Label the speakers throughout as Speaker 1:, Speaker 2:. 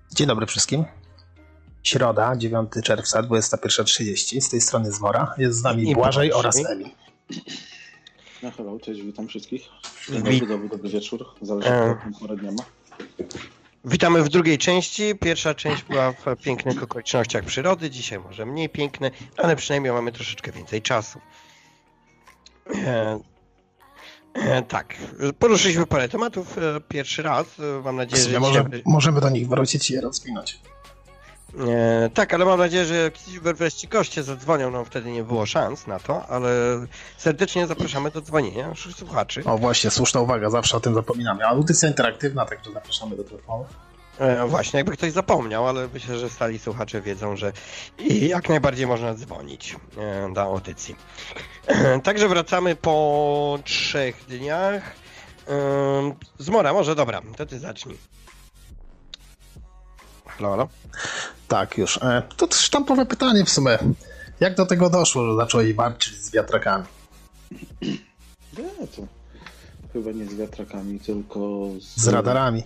Speaker 1: Dzień dobry wszystkim. Środa, 9 czerwca, 21:30. Z tej strony Zmora. Jest z nami Błażej oraz Emil.
Speaker 2: No hello, cześć, witam wszystkich. Dobry wieczór. Zależy od porę dnia ma.
Speaker 3: Witamy w drugiej części. Pierwsza część była w pięknych okolicznościach przyrody. Dzisiaj może mniej piękne, ale przynajmniej mamy troszeczkę więcej czasu. Tak, poruszyliśmy parę tematów pierwszy raz. Mam nadzieję, że
Speaker 1: możemy do nich wrócić i je rozwinąć.
Speaker 3: Tak, ale mam nadzieję, że wreszcie goście zadzwonią, no wtedy nie było szans na to, ale serdecznie zapraszamy do dzwonienia naszych słuchaczy.
Speaker 1: O właśnie, słuszna uwaga, zawsze o tym zapominamy. Audycja interaktywna, także zapraszamy do telefonu.
Speaker 3: Właśnie, jakby ktoś zapomniał, ale myślę, że stali słuchacze wiedzą, że jak najbardziej można dzwonić do audycji. Także wracamy po 3 dniach. Zmora, może dobra, to ty zacznij. Halo?
Speaker 1: Tak, już. To sztampowe pytanie w sumie. Jak do tego doszło, że zacząłeś walczyć z wiatrakami?
Speaker 2: Nie, to chyba nie z wiatrakami, tylko
Speaker 1: z radarami.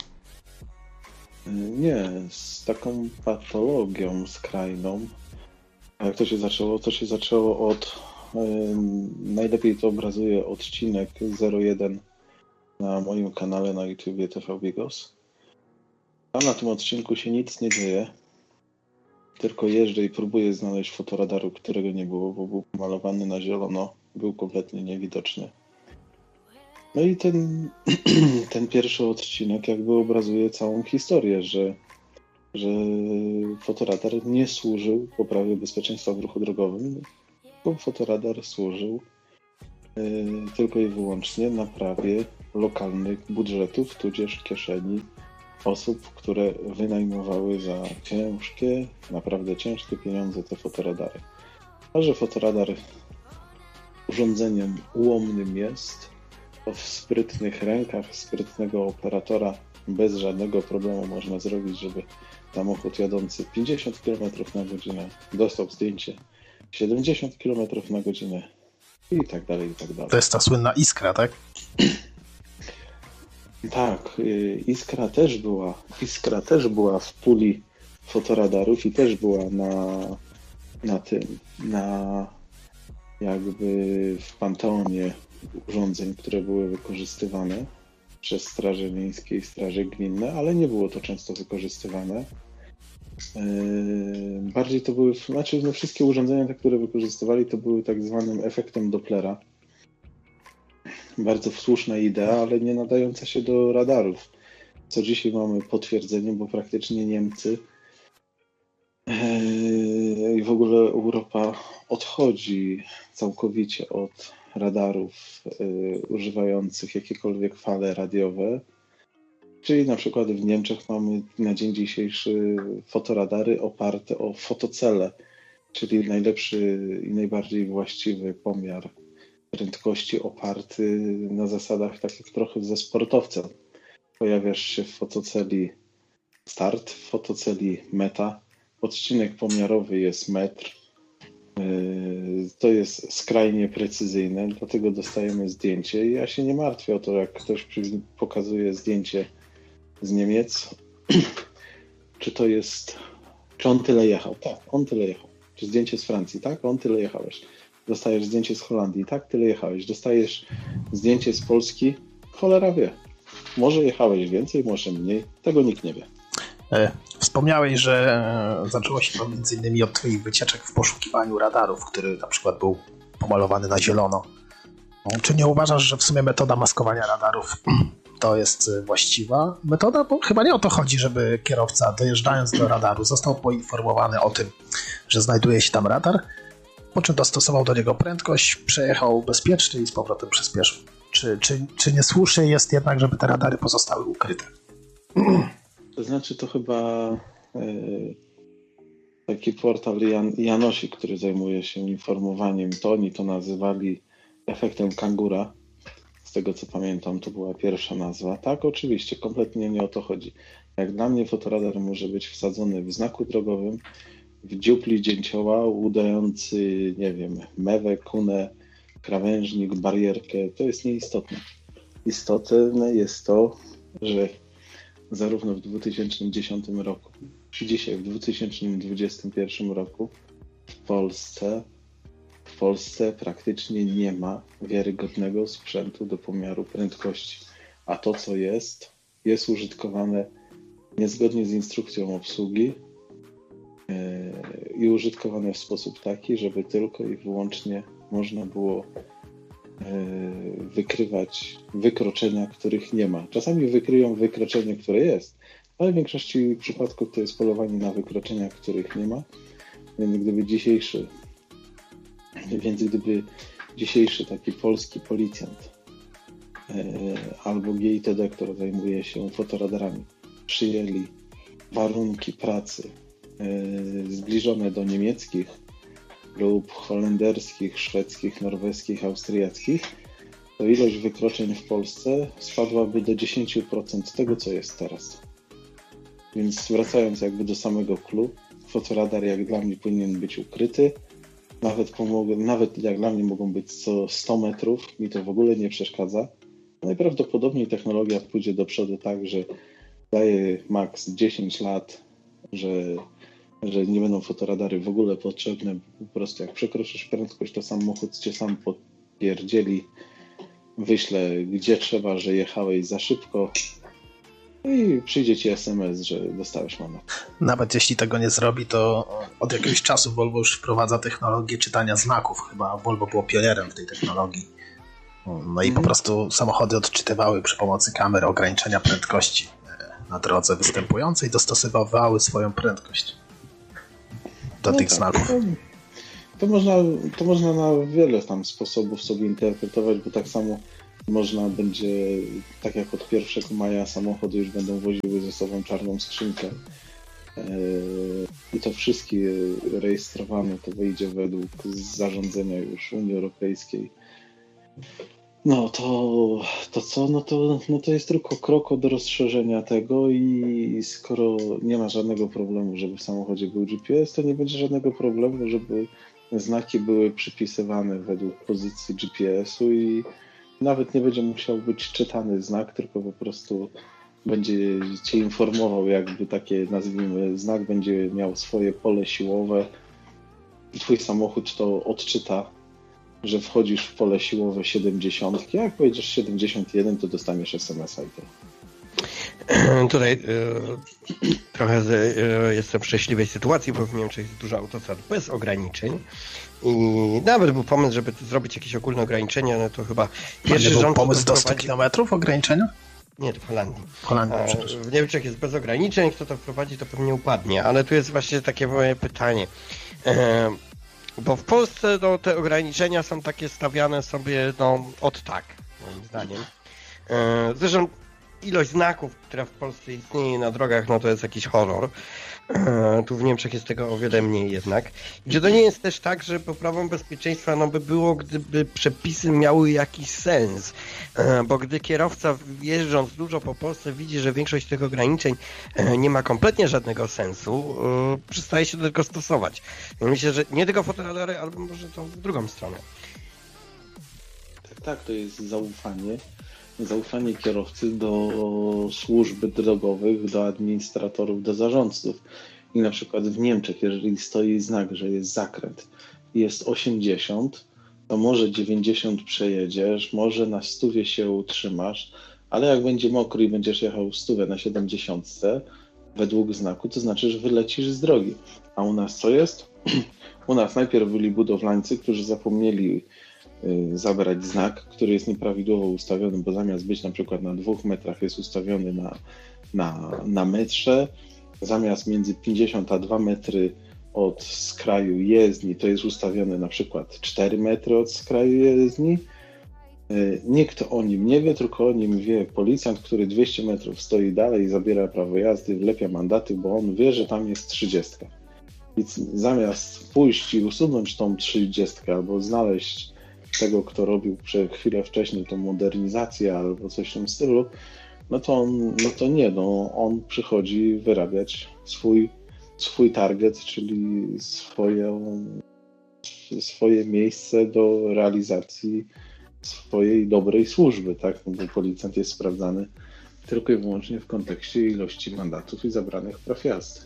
Speaker 2: Nie, z taką patologią skrajną. A jak to się zaczęło? To się zaczęło od... najlepiej to obrazuje odcinek 01 na moim kanale na YouTubie TV Bigos. Tam na tym odcinku się nic nie dzieje. Tylko jeżdżę i próbuję znaleźć fotoradaru, którego nie było, bo był malowany na zielono. Był kompletnie niewidoczny. No i ten pierwszy odcinek jakby obrazuje całą historię, że fotoradar nie służył poprawie bezpieczeństwa w ruchu drogowym, bo fotoradar służył tylko i wyłącznie naprawie lokalnych budżetów, tudzież kieszeni osób, które wynajmowały za ciężkie, naprawdę ciężkie pieniądze te fotoradary. A że fotoradar urządzeniem ułomnym jest, to w sprytnych rękach sprytnego operatora bez żadnego problemu można zrobić, żeby samochód jadący 50 km na godzinę dostał zdjęcie 70 km na godzinę i tak dalej, i tak dalej.
Speaker 1: To jest ta słynna Iskra, tak?
Speaker 2: Tak, Iskra też była w puli fotoradarów i też była na jakby w panteonie urządzeń, które były wykorzystywane przez straże miejskie i straże gminne, ale nie było to często wykorzystywane. Bardziej to były, wszystkie urządzenia, te, które wykorzystywali, to były tak zwanym efektem Dopplera. Bardzo słuszna idea, ale nie nadająca się do radarów. Co dzisiaj mamy potwierdzenie, bo praktycznie Niemcy i w ogóle Europa odchodzi całkowicie od radarów używających jakiekolwiek fale radiowe. Czyli na przykład w Niemczech mamy na dzień dzisiejszy fotoradary oparte o fotocele, czyli najlepszy i najbardziej właściwy pomiar prędkości oparty na zasadach takich trochę ze sportowcem. Pojawiasz się w fotoceli start, w fotoceli meta. Odcinek pomiarowy jest metr. To jest skrajnie precyzyjne, dlatego dostajemy zdjęcie. Ja się nie martwię o to, jak ktoś pokazuje zdjęcie z Niemiec, czy on tyle jechał. Tak, on tyle jechał. Czy zdjęcie z Francji, tak, on tyle jechałeś. Dostajesz zdjęcie z Holandii, tak, tyle jechałeś. Dostajesz zdjęcie z Polski, cholera wie. Może jechałeś więcej, może mniej, tego nikt nie wie.
Speaker 1: Wspomniałeś, że zaczęło się to m.in. od twoich wycieczek w poszukiwaniu radarów, który na przykład był pomalowany na zielono. Czy nie uważasz, że w sumie metoda maskowania radarów to jest właściwa metoda? Bo chyba nie o to chodzi, żeby kierowca dojeżdżając do radaru został poinformowany o tym, że znajduje się tam radar, po czym dostosował do niego prędkość, przejechał bezpiecznie i z powrotem przyspieszył. Czy nie słusznie jest jednak, żeby te radary pozostały ukryte?
Speaker 2: To znaczy to chyba taki portal Janosi, który zajmuje się informowaniem, to oni to nazywali efektem kangura. Z tego co pamiętam, to była pierwsza nazwa. Tak, oczywiście, kompletnie nie o to chodzi. Jak dla mnie fotoradar może być wsadzony w znaku drogowym, w dziupli dzięcioła, udający, nie wiem, mewę, kunę, krawężnik, barierkę. To jest nieistotne. Istotne jest to, że zarówno w 2010 roku, czy dzisiaj w 2021 roku w Polsce praktycznie nie ma wiarygodnego sprzętu do pomiaru prędkości. A to, co jest użytkowane niezgodnie z instrukcją obsługi i użytkowane w sposób taki, żeby tylko i wyłącznie można było wykrywać wykroczenia, których nie ma. Czasami wykryją wykroczenie, które jest, ale w większości przypadków to jest polowanie na wykroczenia, których nie ma. Więc gdyby dzisiejszy taki polski policjant albo GITD, który zajmuje się fotoradarami, przyjęli warunki pracy zbliżone do niemieckich lub holenderskich, szwedzkich, norweskich, austriackich, to ilość wykroczeń w Polsce spadłaby do 10% tego, co jest teraz. Więc wracając jakby do samego clou, fotoradar jak dla mnie powinien być ukryty. Nawet jak dla mnie mogą być co 100 metrów, mi to w ogóle nie przeszkadza. Najprawdopodobniej technologia pójdzie do przodu tak, że daje max 10 lat, że nie będą fotoradary w ogóle potrzebne. Po prostu jak przekroczysz prędkość, to samochód cię sam popierdzieli, wyśle gdzie trzeba, że jechałeś za szybko i przyjdzie ci SMS, że dostałeś mandat.
Speaker 1: Nawet jeśli tego nie zrobi, to od jakiegoś czasu Volvo już wprowadza technologię czytania znaków. Chyba Volvo było pionierem w tej technologii. No i po prostu samochody odczytywały przy pomocy kamer ograniczenia prędkości na drodze występującej, dostosowywały swoją prędkość do tych znaków.
Speaker 2: To można na wiele tam sposobów sobie interpretować, bo tak samo można będzie, tak jak od 1 maja samochody już będą woziły ze sobą czarną skrzynkę i to wszystkie rejestrowane, to wyjdzie według zarządzenia już Unii Europejskiej. No to co? No to jest tylko krok do rozszerzenia tego i skoro nie ma żadnego problemu, żeby w samochodzie był GPS, to nie będzie żadnego problemu, żeby znaki były przypisywane według pozycji GPS-u i nawet nie będzie musiał być czytany znak, tylko po prostu będzie cię informował, jakby takie, nazwijmy, znak będzie miał swoje pole siłowe i twój samochód to odczyta, że wchodzisz w pole siłowe 70, jak pojedziesz 71, to dostaniesz SMS-a i tyle.
Speaker 3: Tutaj trochę jestem w szczęśliwej sytuacji, bo w Niemczech jest dużo autostrad bez ograniczeń i nawet był pomysł, żeby zrobić jakieś ogólne ograniczenia, no to chyba pierwszy rząd...
Speaker 1: Był pomysł do 100 km ograniczenia?
Speaker 3: Nie, to w Holandii.
Speaker 1: Przecież.
Speaker 3: W Niemczech jest bez ograniczeń, kto to wprowadzi, to pewnie upadnie, ale tu jest właśnie takie moje pytanie. Bo w Polsce te ograniczenia są takie stawiane sobie od tak, moim zdaniem. Zresztą ilość znaków, która w Polsce istnieje na drogach, no to jest jakiś horror. Tu w Niemczech jest tego o wiele mniej jednak. Gdzie to nie jest też tak, że poprawą bezpieczeństwa by było, gdyby przepisy miały jakiś sens. Bo gdy kierowca jeżdżąc dużo po Polsce widzi, że większość tych ograniczeń nie ma kompletnie żadnego sensu, przestaje się do tego stosować. Myślę, że nie tylko fotoradary, albo może to w drugą stronę.
Speaker 2: Tak, to jest zaufanie kierowcy do służb drogowych, do administratorów, do zarządców. I na przykład w Niemczech, jeżeli stoi znak, że jest zakręt i jest 80, to może 90 przejedziesz, może na 100 się utrzymasz, ale jak będzie mokry i będziesz jechał 100 na 70 według znaku, to znaczy, że wylecisz z drogi. A u nas co jest? U nas najpierw byli budowlańcy, którzy zapomnieli zabrać znak, który jest nieprawidłowo ustawiony, bo zamiast być na przykład na 2 metrach jest ustawiony na metrze, zamiast między 50 a 2 metry od skraju jezdni to jest ustawione na przykład 4 metry od skraju jezdni. Nikt o nim nie wie, tylko o nim wie policjant, który 200 metrów stoi dalej i zabiera prawo jazdy, wlepia mandaty, bo on wie, że tam jest 30. I zamiast pójść i usunąć tą 30 albo znaleźć tego, kto robił chwilę wcześniej tą modernizację albo coś w tym stylu, on przychodzi wyrabiać swój target, czyli swoje miejsce do realizacji swojej dobrej służby, tak? Bo policjant jest sprawdzany tylko i wyłącznie w kontekście ilości mandatów i zabranych praw jazdy.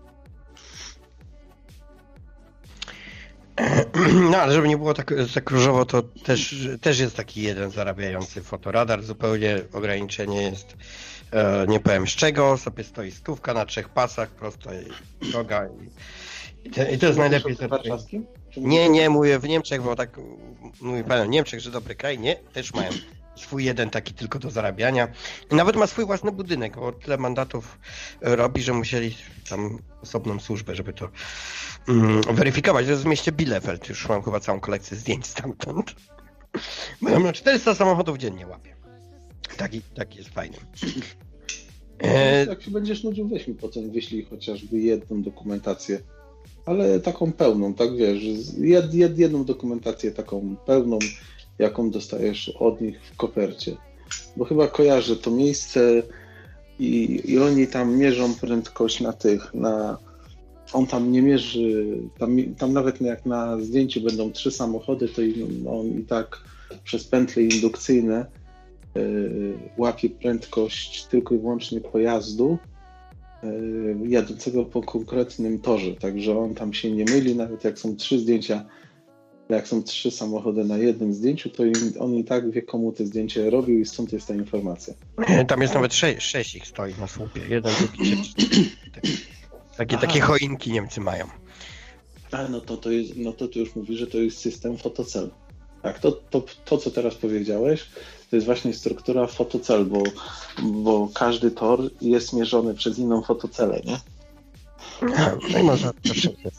Speaker 3: No, ale żeby nie było tak różowo, to też jest taki jeden zarabiający fotoradar. Zupełnie ograniczenie jest, nie powiem z czego, sobie stoi stówka na 3 pasach, prosto droga i to jest najlepiej.
Speaker 2: Warszawskim?
Speaker 3: Nie, mówię w Niemczech, bo tak mówi pan w Niemczech, że dobry kraj. Nie, też mają swój jeden taki tylko do zarabiania. I nawet ma swój własny budynek, bo tyle mandatów robi, że musieli tam osobną służbę, żeby to weryfikować. To jest w mieście Bielefeld. Już mam chyba całą kolekcję zdjęć stamtąd. Mam 400 samochodów dziennie łapię. Taki jest fajny.
Speaker 2: Jak się będziesz nudził, weź mi potem wyślij chociażby jedną dokumentację. Ale taką pełną, tak wiesz, jedną dokumentację taką pełną, jaką dostajesz od nich w kopercie. Bo chyba kojarzę to miejsce i oni tam mierzą prędkość on tam nie mierzy, tam nawet jak na zdjęciu będą 3 samochody, to on i tak przez pętle indukcyjne łapie prędkość tylko i wyłącznie pojazdu jadącego po konkretnym torze, także on tam się nie myli, nawet jak są 3 zdjęcia, jak są 3 samochody na jednym zdjęciu, to on i tak wie, komu te zdjęcie robił i stąd jest ta informacja.
Speaker 3: Tam jest nawet 6 ich stoi na słupie. 1, 2, 3, 4. Takie choinki Niemcy mają.
Speaker 2: Ale to już mówi, że to jest system fotocel. Tak, to co teraz powiedziałeś, to jest właśnie struktura fotocel, bo każdy tor jest mierzony przez inną fotocelę, nie?
Speaker 3: No i może troszeczkę.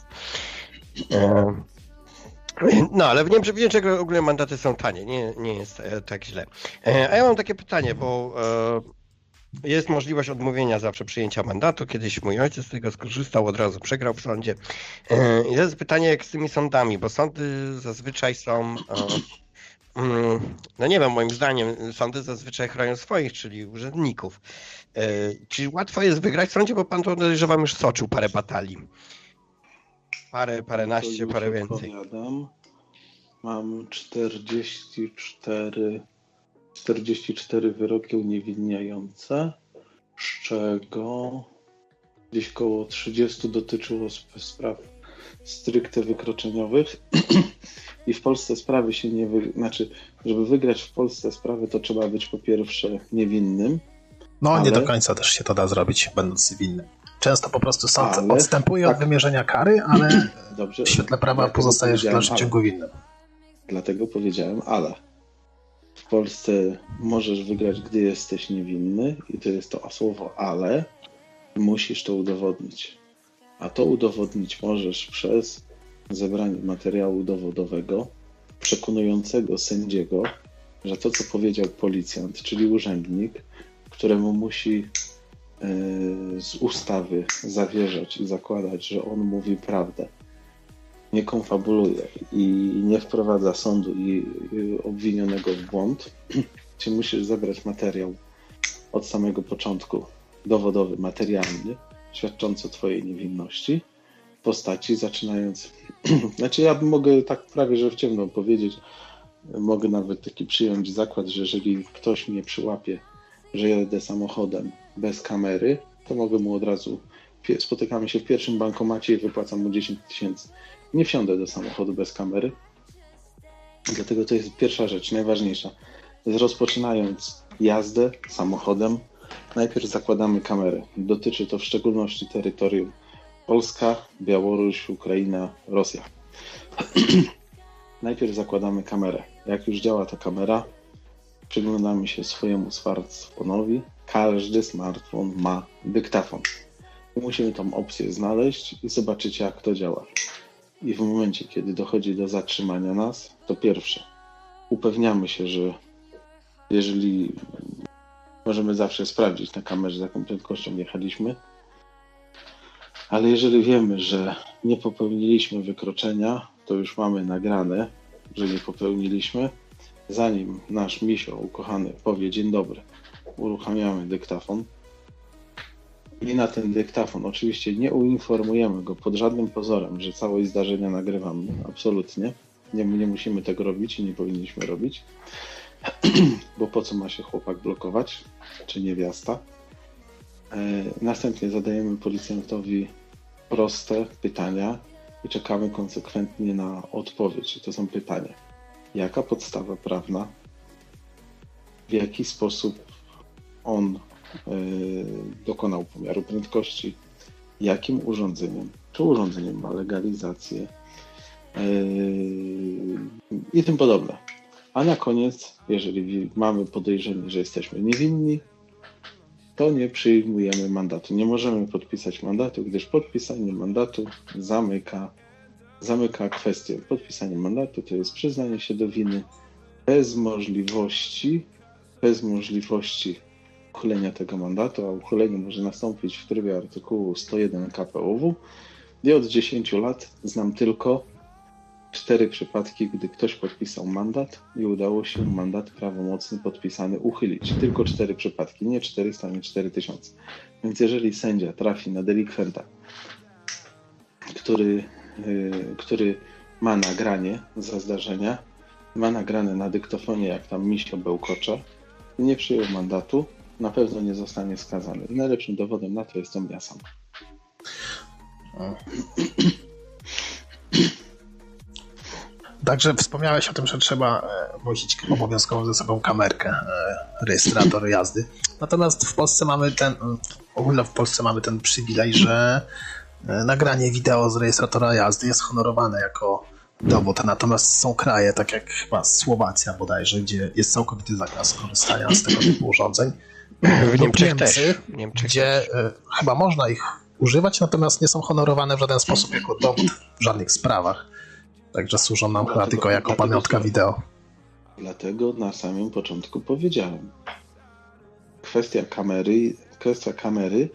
Speaker 3: No, ale w Niemczech ogólnie mandaty są tanie, nie jest tak źle. A ja mam takie pytanie, bo jest możliwość odmówienia zawsze przyjęcia mandatu. Kiedyś mój ojciec z tego skorzystał, od razu przegrał w sądzie. I to jest pytanie, jak z tymi sądami, bo sądy zazwyczaj są... No nie wiem, moim zdaniem sądy zazwyczaj chronią swoich, czyli urzędników. Czy łatwo jest wygrać w sądzie, bo pan to podejrzewam już soczył parę batalii. Paręnaście, parę więcej.
Speaker 2: Mam 44 wyroki uniewinniające, z czego gdzieś koło 30 dotyczyło spraw stricte wykroczeniowych. I w Polsce sprawy się żeby wygrać w Polsce sprawy, to trzeba być po pierwsze niewinnym.
Speaker 1: No, nie do końca też się to da zrobić, będąc niewinnym. Często po prostu sąd odstępuje od wymierzenia kary, ale
Speaker 2: dobrze,
Speaker 1: w świetle prawa pozostajesz w dalszym ciągu winnym.
Speaker 2: Dlatego powiedziałem ale. W Polsce możesz wygrać, gdy jesteś niewinny i to jest to słowo ale. Musisz to udowodnić. A to udowodnić możesz przez zebranie materiału dowodowego przekonującego sędziego, że to, co powiedział policjant, czyli urzędnik, któremu musi z ustawy zawierzać i zakładać, że on mówi prawdę, nie konfabuluje i nie wprowadza sądu i obwinionego w błąd, czy musisz zebrać materiał od samego początku, dowodowy, materialny, świadczący o twojej niewinności, w postaci zaczynając... Znaczy ja mogę tak prawie, że w ciemno powiedzieć, mogę nawet taki przyjąć zakład, że jeżeli ktoś mnie przyłapie, że jedę samochodem bez kamery, to mogę mu od razu... Spotykamy się w pierwszym bankomacie i wypłacam mu 10 000. Nie wsiądę do samochodu bez kamery. Dlatego to jest pierwsza rzecz, najważniejsza. Rozpoczynając jazdę samochodem, najpierw zakładamy kamerę. Dotyczy to w szczególności terytorium Polska, Białoruś, Ukraina, Rosja. Najpierw zakładamy kamerę. Jak już działa ta kamera, przyglądamy się swojemu smartfonowi. Każdy smartfon ma dyktafon. Musimy tą opcję znaleźć i zobaczyć, jak to działa. I w momencie, kiedy dochodzi do zatrzymania nas, to pierwsze, upewniamy się, że jeżeli możemy zawsze sprawdzić na kamerze, z jaką prędkością jechaliśmy, ale jeżeli wiemy, że nie popełniliśmy wykroczenia, to już mamy nagrane, że nie popełniliśmy. Zanim nasz misio ukochany powie dzień dobry, uruchamiamy dyktafon i na ten dyktafon oczywiście nie uinformujemy go pod żadnym pozorem, że całość zdarzenia nagrywamy. Absolutnie. Nie musimy tego robić i nie powinniśmy robić. bo po co ma się chłopak blokować, czy niewiasta. Następnie zadajemy policjantowi proste pytania i czekamy konsekwentnie na odpowiedź. I to są pytania. Jaka podstawa prawna, w jaki sposób on dokonał pomiaru prędkości, jakim urządzeniem, czy urządzeniem ma legalizację i tym podobne. A na koniec, jeżeli mamy podejrzenie, że jesteśmy niewinni, to nie przyjmujemy mandatu. Nie możemy podpisać mandatu, gdyż podpisanie mandatu zamyka kwestię. Podpisanie mandatu to jest przyznanie się do winy bez możliwości uchylenia tego mandatu, a uchylenie może nastąpić w trybie artykułu 101 KPOW. I od 10 lat znam tylko 4 przypadki, gdy ktoś podpisał mandat i udało się mandat prawomocny podpisany uchylić. Tylko 4 przypadki, nie 400, nie 4000. Więc jeżeli sędzia trafi na delikwenta, który ma nagranie za zdarzenia, ma nagrane na dyktofonie, jak tam misio bełkocze, nie przyjął mandatu, na pewno nie zostanie skazany. I najlepszym dowodem na to jestem ja sam.
Speaker 1: Także wspomniałeś o tym, że trzeba wozić obowiązkowo ze sobą kamerkę, rejestrator jazdy. Natomiast w Polsce mamy ten przywilej, że nagranie wideo z rejestratora jazdy jest honorowane jako dowód. Natomiast są kraje, tak jak chyba Słowacja bodajże, gdzie jest całkowity zakaz korzystania z tego typu urządzeń.
Speaker 3: W Niemczech
Speaker 1: Niemcy,
Speaker 3: też.
Speaker 1: Gdzie chyba można ich używać, natomiast nie są honorowane w żaden sposób jako dowód w żadnych sprawach. Także służą nam chyba tylko jako pamiątka wideo.
Speaker 2: Dlatego na samym początku powiedziałem. Kwestia kamery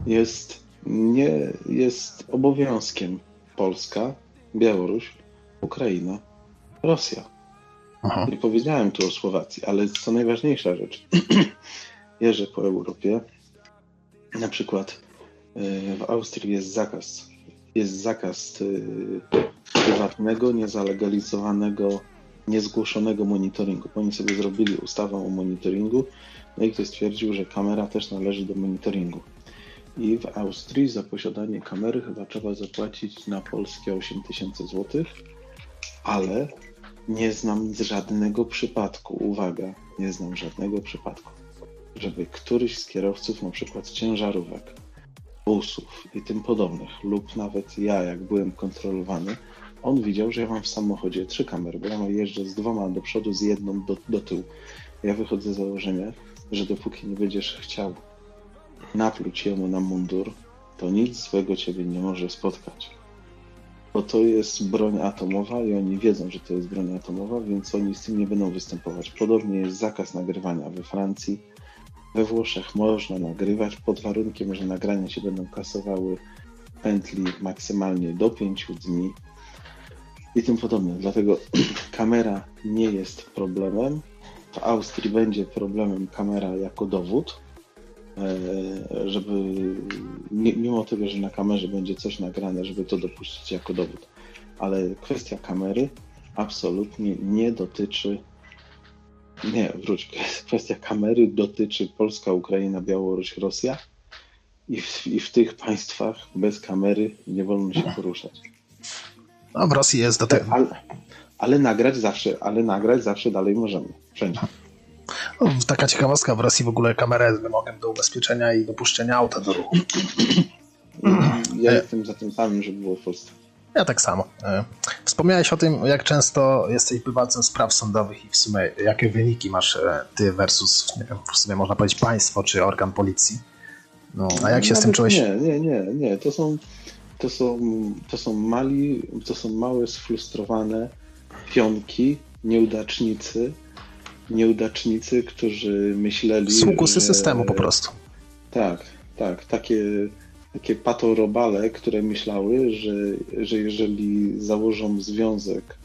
Speaker 2: jest obowiązkiem. Polska, Białoruś, Ukraina, Rosja.
Speaker 1: Aha.
Speaker 2: Nie powiedziałem tu o Słowacji, ale co najważniejsza rzecz. Jeżdżę po Europie. Na przykład w Austrii jest zakaz prywatnego, niezalegalizowanego, niezgłoszonego monitoringu. Oni sobie zrobili ustawę o monitoringu, no i ktoś stwierdził, że kamera też należy do monitoringu. I w Austrii za posiadanie kamery chyba trzeba zapłacić na polskie 8000 zł, ale nie znam żadnego przypadku, uwaga, nie znam żadnego przypadku, żeby któryś z kierowców, na przykład ciężarówek, busów i tym podobnych, lub nawet ja, jak byłem kontrolowany, on widział, że ja mam w samochodzie 3 kamery, bo ja jeżdżę z 2 do przodu, z 1 do tyłu. Ja wychodzę z założenia, że dopóki nie będziesz chciał napluć jemu na mundur, to nic złego ciebie nie może spotkać. Bo to jest broń atomowa i oni wiedzą, że to jest broń atomowa, więc oni z tym nie będą występować. Podobnie jest zakaz nagrywania we Francji. We Włoszech można nagrywać pod warunkiem, że nagrania się będą kasowały w pętli maksymalnie do 5 dni i tym podobne. Dlatego kamera nie jest problemem. W Austrii będzie problemem kamera jako dowód, żeby mimo tego, że na kamerze będzie coś nagrane, żeby to dopuścić jako dowód. Ale kwestia kamery absolutnie nie dotyczy. Kwestia kamery dotyczy Polska, Ukraina, Białoruś, Rosja i w tych państwach bez kamery nie wolno się poruszać.
Speaker 1: No w Rosji jest do tego.
Speaker 2: Ale nagrać zawsze dalej możemy. Wszędzie.
Speaker 1: No, taka ciekawostka, w Rosji w ogóle kamera jest wymogiem do ubezpieczenia i dopuszczenia auta do ruchu.
Speaker 2: Ja jestem za tym samym, żeby było w Polsce.
Speaker 1: Ja tak samo. Wspomniałeś o tym, jak często jesteś bywalcem spraw sądowych i w sumie jakie wyniki masz ty versus, nie wiem, w sumie można powiedzieć państwo czy organ policji. No, a jak się z tym czułeś?
Speaker 2: Nie. To są małe, sfrustrowane pionki, nieudacznicy, którzy myśleli,
Speaker 1: Sługusy systemu po prostu.
Speaker 2: Tak. Takie patorobale, które myślały, że jeżeli założą związek,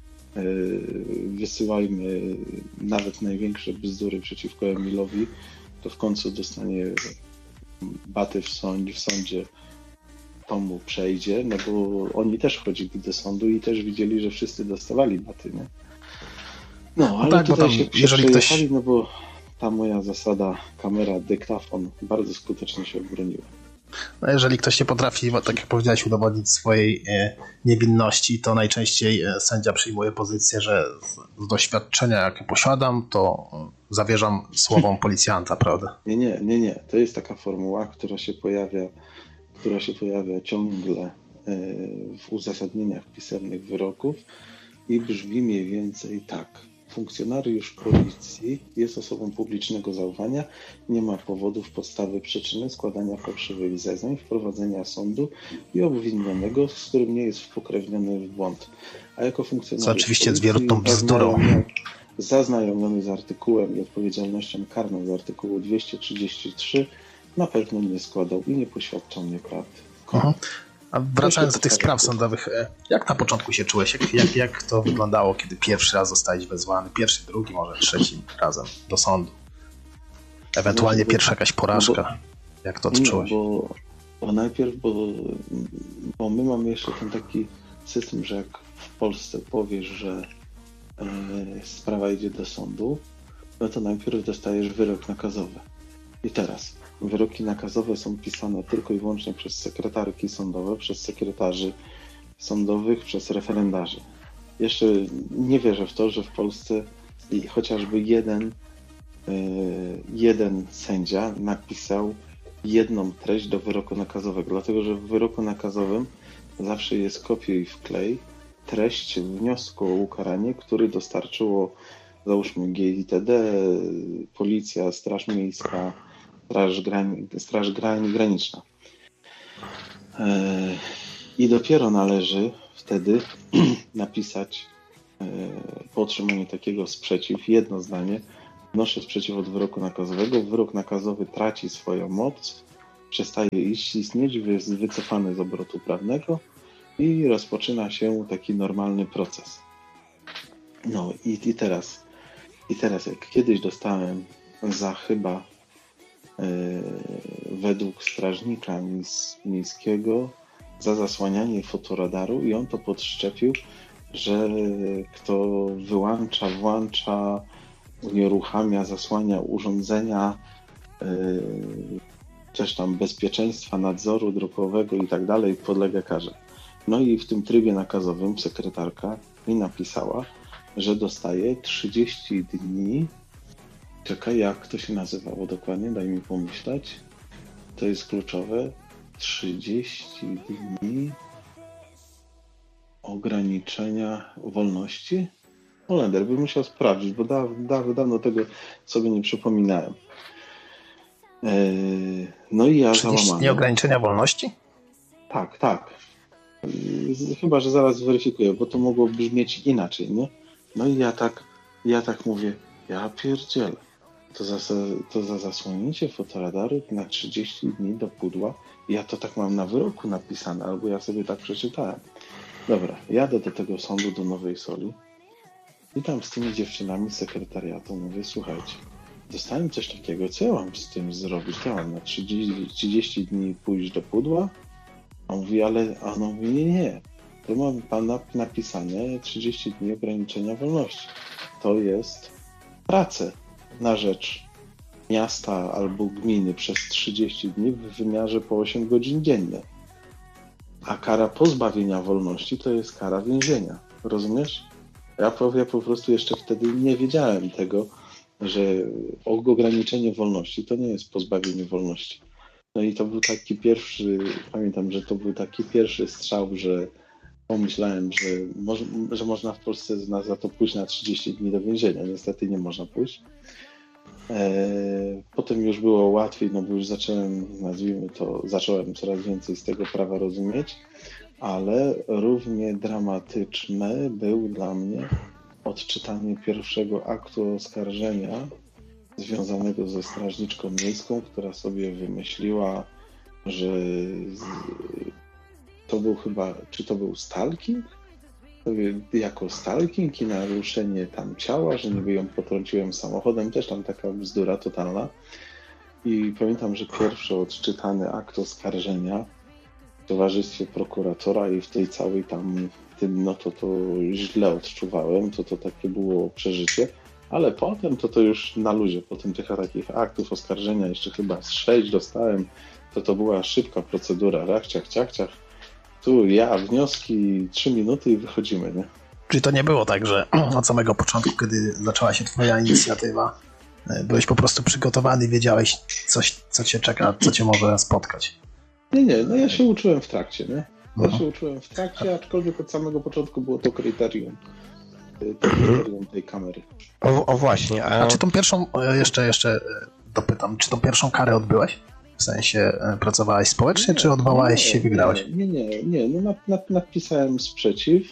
Speaker 2: wysyłajmy nawet największe bzdury przeciwko Emilowi, to w końcu dostanie baty w sądzie, to mu przejdzie, no bo oni też chodzili do sądu i też widzieli, że wszyscy dostawali baty, nie? No, ale
Speaker 1: tak, bo
Speaker 2: tutaj
Speaker 1: tam,
Speaker 2: się
Speaker 1: jeżeli ktoś...
Speaker 2: przejechali, no bo ta moja zasada kamera, dyktafon bardzo skutecznie się obroniła.
Speaker 1: No jeżeli ktoś nie potrafi, tak jak powiedziałeś, udowodnić swojej niewinności, to najczęściej sędzia przyjmuje pozycję, że z doświadczenia, jakie posiadam, to zawierzam słowom policjanta, prawda?
Speaker 2: Nie. To jest taka formuła, która się pojawia ciągle w uzasadnieniach pisemnych wyroków i brzmi mniej więcej tak. Funkcjonariusz policji jest osobą publicznego zaufania, nie ma powodów, podstawy, przyczyny składania fałszywych zeznań, wprowadzenia sądu i obwinionego, z którym nie jest spokrewniony w błąd. A jako funkcjonariusz
Speaker 1: Co oczywiście jest
Speaker 2: policji
Speaker 1: wierutną bzdurą.
Speaker 2: zaznajomiony z artykułem i odpowiedzialnością karną z artykułu 233 na pewno nie składał i nie poświadczał nieprawdy.
Speaker 1: A wracając do tych spraw sądowych, jak na początku się czułeś? Jak to wyglądało, kiedy pierwszy raz zostałeś wezwany? Pierwszy, drugi, może trzecim razem do sądu? Ewentualnie pierwsza jakaś porażka. Jak to odczułeś?
Speaker 2: Bo najpierw, bo my mamy jeszcze ten taki system, że jak w Polsce powiesz, że sprawa idzie do sądu, no to najpierw dostajesz wyrok nakazowy. I teraz wyroki nakazowe są pisane tylko i wyłącznie przez sekretarki sądowe, przez sekretarzy sądowych, przez referendarzy. Jeszcze nie wierzę w to, że w Polsce chociażby jeden sędzia napisał jedną treść do wyroku nakazowego, dlatego że w wyroku nakazowym zawsze jest kopiuj i wklej treść wniosku o ukaranie, który dostarczyło, załóżmy, GITD, Policja, Straż Miejska, Straż Graniczna. I dopiero należy wtedy napisać po otrzymaniu takiego sprzeciw, jedno zdanie, wnoszę sprzeciw od wyroku nakazowego, wyrok nakazowy traci swoją moc, przestaje istnieć, jest wycofany z obrotu prawnego i rozpoczyna się taki normalny proces. No i teraz jak kiedyś dostałem za chyba według strażnika miejskiego za zasłanianie fotoradaru i on to podszczepił, że kto wyłącza, włącza, unieruchamia, zasłania urządzenia też tam bezpieczeństwa, nadzoru drogowego i tak dalej, podlega karze. No i w tym trybie nakazowym sekretarka mi napisała, że dostaje 30 dni. Czekaj, jak to się nazywało dokładnie? Daj mi pomyśleć. To jest kluczowe. 30 dni ograniczenia wolności? Holender, bym musiał sprawdzić, bo dawno tego sobie nie przypominałem. No i ja
Speaker 1: 30 dni ograniczenia wolności?
Speaker 2: Tak. Chyba, że zaraz zweryfikuję, bo to mogło brzmieć inaczej, nie? No i ja tak mówię, ja pierdzielę. To za zasłonięcie fotoradaru na 30 dni do pudła. Ja to tak mam na wyroku napisane, albo ja sobie tak przeczytałem. Dobra, jadę do tego sądu, do Nowej Soli i tam z tymi dziewczynami z sekretariatu mówię, słuchajcie, dostałem coś takiego, co ja mam z tym zrobić? To ja mam na 30 dni pójść do pudła? A on mówi, nie. To mam pana napisane 30 dni ograniczenia wolności. To jest pracę na rzecz miasta albo gminy przez 30 dni w wymiarze po 8 godzin dziennie. A kara pozbawienia wolności to jest kara więzienia. Rozumiesz? Ja po prostu jeszcze wtedy nie wiedziałem tego, że ograniczenie wolności to nie jest pozbawienie wolności. No i to był taki pierwszy, pamiętam, że to był taki pierwszy strzał, że pomyślałem, że można w Polsce za to pójść na 30 dni do więzienia. Niestety nie można pójść. Potem już było łatwiej, no bo już zacząłem coraz więcej z tego prawa rozumieć, ale równie dramatyczne był dla mnie odczytanie pierwszego aktu oskarżenia związanego ze strażniczką miejską, która sobie wymyśliła, że to był chyba, czy to był stalking? Jako stalking i naruszenie tam ciała, że niby ją potrąciłem samochodem, też tam taka bzdura totalna. I pamiętam, że pierwszy odczytany akt oskarżenia w towarzystwie prokuratora i w tej całej tam tym, no to źle odczuwałem, to takie było przeżycie, ale potem to już na luzie, potem tych takich aktów oskarżenia jeszcze chyba z 6 dostałem, to była szybka procedura, rachciach, ciach, tu ja, wnioski, 3 minuty i wychodzimy, nie?
Speaker 1: Czyli to nie było tak, że od samego początku, kiedy zaczęła się twoja inicjatywa, byłeś po prostu przygotowany, wiedziałeś coś, co cię czeka, co cię może spotkać?
Speaker 2: Nie, no ja się uczyłem w trakcie, nie? Aczkolwiek od samego początku było to kryterium tej kamery.
Speaker 3: O właśnie.
Speaker 1: A czy tą pierwszą, jeszcze dopytam, czy tą pierwszą karę odbyłeś? W sensie pracowałeś społecznie, czy odwołałeś się i wygrałeś?
Speaker 2: Nie, no napisałem sprzeciw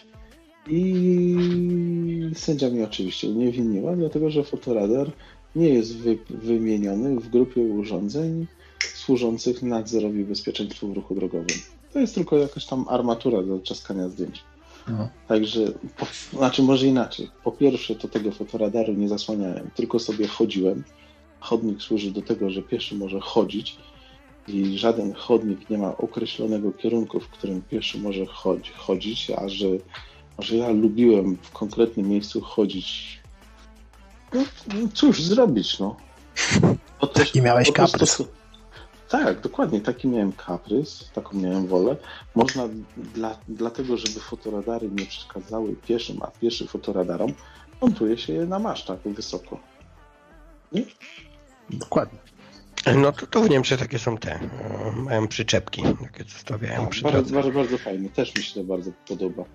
Speaker 2: i sędzia mnie oczywiście uniewinniła, dlatego że fotoradar nie jest wymieniony w grupie urządzeń służących nadzorowi bezpieczeństwa w ruchu drogowym. To jest tylko jakaś tam armatura do czaskania zdjęć. Także, może inaczej. Po pierwsze, to tego fotoradaru nie zasłaniałem, tylko sobie chodziłem. Chodnik służy do tego, że pieszy może chodzić i żaden chodnik nie ma określonego kierunku, w którym pieszy może chodzić, a że ja lubiłem w konkretnym miejscu chodzić. No, cóż zrobić, no.
Speaker 1: Taki miałeś kaprys.
Speaker 2: Tak, dokładnie, taki miałem kaprys, taką miałem wolę. Można dlatego, żeby fotoradary nie przeszkadzały pieszym, a pieszy fotoradarom, montuje się je na masztach wysoko. Nie?
Speaker 1: Dokładnie.
Speaker 3: No to w Niemczech takie są mają przyczepki, takie co stawiają przy drodze.
Speaker 2: Bardzo fajnie, też mi się to bardzo podoba.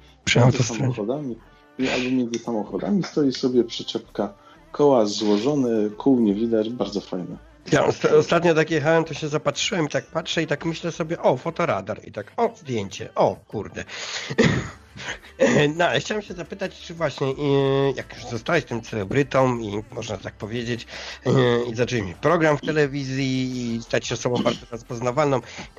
Speaker 2: Między samochodami stoi sobie przyczepka, koła złożone, kół nie widać, bardzo fajne.
Speaker 3: Ja ostatnio tak jechałem, to się zapatrzyłem i tak patrzę i tak myślę sobie, fotoradar i tak, zdjęcie, kurde. No, ale chciałem się zapytać, czy właśnie, jak już zostałeś tym celebrytą i można tak powiedzieć, i zacząłeś mieć program w telewizji i stać się osobą bardzo rozpoznawalną,